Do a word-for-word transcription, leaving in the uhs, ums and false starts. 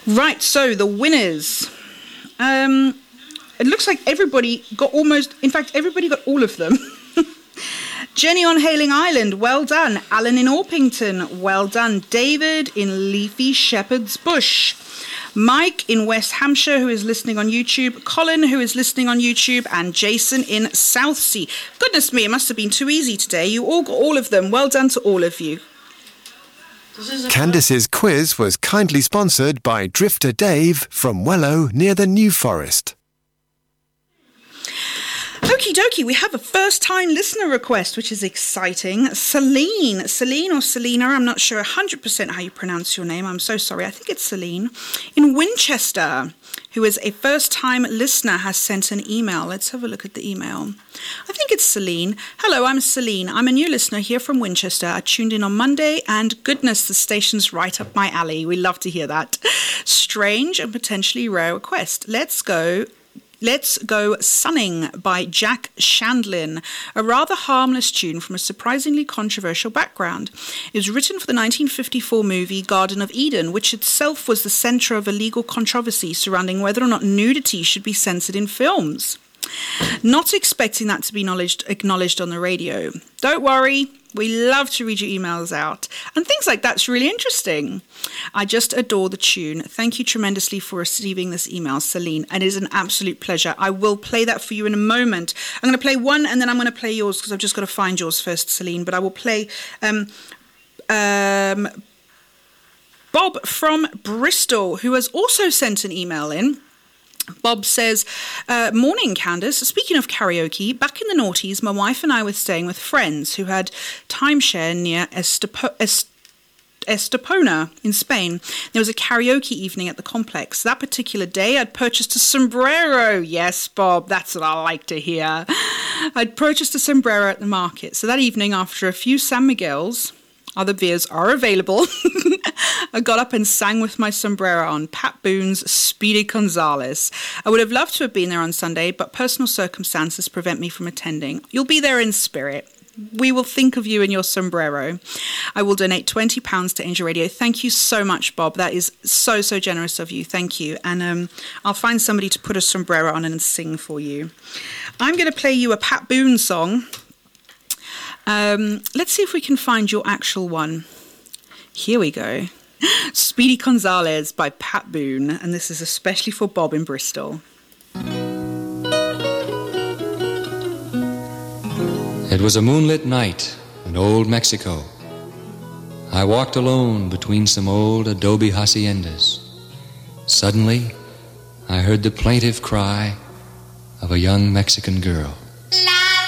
Right, so the winners. Um, it looks like everybody got almost, in fact, everybody got all of them. Jenny on Hailing Island, well done. Alan in Orpington, well done. David in Leafy Shepherd's Bush. Mike in West Hampshire, who is listening on YouTube. Colin, who is listening on YouTube. And Jason in Southsea. Goodness me, it must have been too easy today. You all got all of them. Well done to all of you. Candice's quiz was kindly sponsored by Drifter Dave from Wellow near the New Forest. Okie dokie, we have a first-time listener request, which is exciting. Celine, Celine or Selena, I'm not sure one hundred percent how you pronounce your name. I'm so sorry. I think it's Celine. In Winchester, who is a first-time listener, has sent an email. Let's have a look at the email. I think it's Celine. Hello, I'm Celine. I'm a new listener here from Winchester. I tuned in on Monday, and goodness, the station's right up my alley. We love to hear that. Strange and potentially rare request. Let's go... Let's Go Sunning by Jack Shandlin, a rather harmless tune from a surprisingly controversial background. It was written for the nineteen fifty-four movie Garden of Eden, which itself was the centre of a legal controversy surrounding whether or not nudity should be censored in films. Not expecting that to be acknowledged, acknowledged on the radio. Don't worry, we love to read your emails out. And things like that's really interesting. I just adore the tune. Thank you tremendously for receiving this email, Celine. And it is an absolute pleasure. I will play that for you in a moment. I'm going to play one and then I'm going to play yours because I've just got to find yours first, Celine. But I will play um, um, Bob from Bristol, who has also sent an email in. Bob says, uh, morning, Candice. Speaking of karaoke, back in the noughties, my wife and I were staying with friends who had timeshare near Estepo- Est- Estepona in Spain. There was a karaoke evening at the complex. That particular day, I'd purchased a sombrero. Yes, Bob, that's what I like to hear. I'd purchased a sombrero at the market. So that evening, after a few San Miguel's, other beers are available, I got up and sang with my sombrero on Pat Boone's Speedy Gonzales. I would have loved to have been there on Sunday, but personal circumstances prevent me from attending. You'll be there in spirit. We will think of you and your sombrero. I will donate twenty pounds to Angel Radio. Thank you so much, Bob. That is so, so generous of you. Thank you. And um, I'll find somebody to put a sombrero on and sing for you. I'm going to play you a Pat Boone song. Um, let's see if we can find your actual one. Here we go. Speedy Gonzales by Pat Boone. And this is especially for Bob in Bristol. It was a moonlit night in old Mexico. I walked alone between some old adobe haciendas. Suddenly, I heard the plaintive cry of a young Mexican girl.